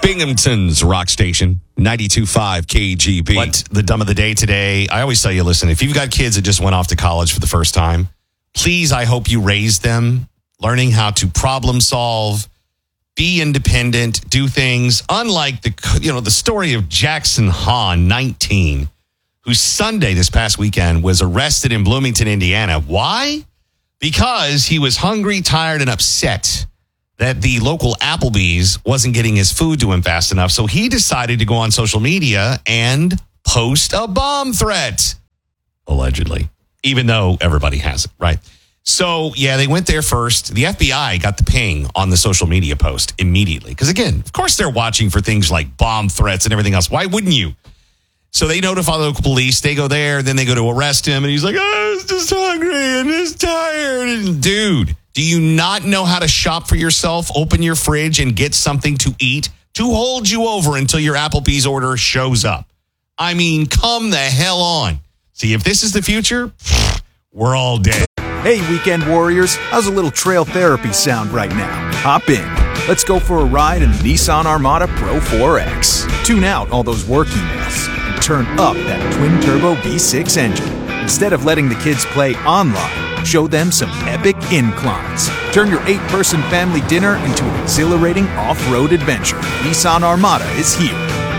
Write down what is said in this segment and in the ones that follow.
Binghamton's rock station, 92.5 KGB. What the dumb of the day today? I always tell you, listen, if you've got kids that just went off to college for the first time, please, I hope you raise them learning how to problem solve, be independent, do things. Unlike the story of Jackson Hahn, 19, who Sunday this past weekend was arrested in Bloomington, Indiana. Why? Because he was hungry, tired, and upset that the local Applebee's wasn't getting his food to him fast enough. So he decided to go on social media and post a bomb threat, allegedly, even though everybody has it, right? So, yeah, they went there first. The FBI got the ping on the social media post immediately. Because, again, of course they're watching for things like bomb threats and everything else. Why wouldn't you? So they notify the local police. They go there. Then they go to arrest him. And he's like, I was just hungry and just tired. And, dude, do you not know how to shop for yourself, open your fridge, and get something to eat to hold you over until your Applebee's order shows up? I mean, come the hell on. See, if this is the future, we're all dead. Hey, weekend warriors, how's a little trail therapy sound right now? Hop in. Let's go for a ride in the Nissan Armada Pro 4X. Tune out all those work emails and turn up that twin-turbo V6 engine. Instead of letting the kids play online, show them some epic inclines. Turn your 8-person family dinner into an exhilarating off-road adventure. Nissan Armada is here.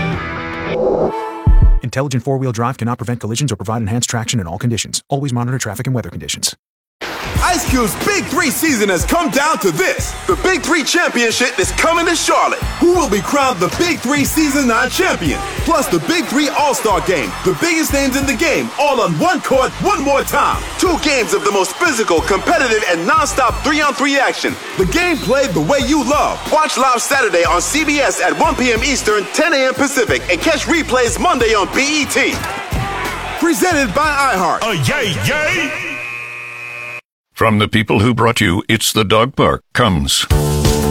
Intelligent four-wheel drive cannot prevent collisions or provide enhanced traction in all conditions. Always monitor traffic and weather conditions. Ice Cube's Big 3 season has come down to this. The Big 3 Championship is coming to Charlotte. Who will be crowned the Big 3 Season 9 champion? Plus the Big 3 All-Star Game. The biggest names in the game, all on one court, one more time. 2 games of the most physical, competitive, and non-stop 3-on-3 action. The game played the way you love. Watch live Saturday on CBS at 1 p.m. Eastern, 10 a.m. Pacific, and catch replays Monday on BET. Presented by iHeart. From the people who brought you It's the Dog Park comes